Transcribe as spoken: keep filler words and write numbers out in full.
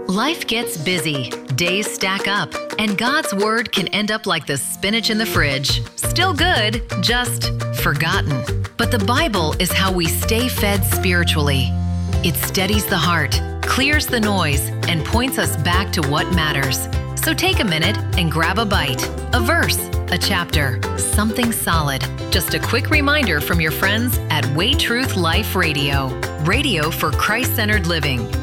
Life gets busy, days stack up, and God's Word can end up like the spinach in the fridge. Still good, just forgotten. But the Bible is how we stay fed spiritually. It steadies the heart, clears the noise, and points us back to what matters. So take a minute and grab a bite, a verse, a chapter, something solid. Just a quick reminder from your friends at Way Truth Life Radio. Radio for Christ-centered living.